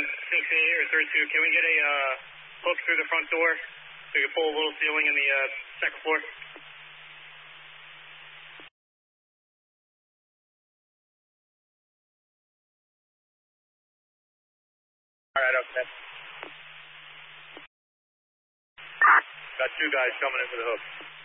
6A or 32, can we get a hook through the front door so we can pull a little ceiling in the second floor? All right, okay. Got two guys coming in for the hook.